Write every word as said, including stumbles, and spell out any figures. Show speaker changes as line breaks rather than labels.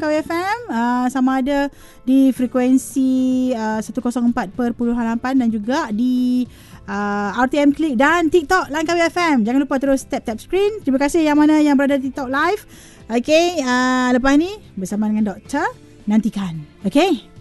Langkawi F M, uh, sama ada di frekuensi uh, seratus empat perpuluhan lapan dan juga di uh, R T M Klik dan TikTok Langkawi F M. Jangan lupa terus tap-tap screen. Terima kasih yang mana yang berada di TikTok live. Okay, uh, lepas ni bersama dengan doktor, nantikan. Okay.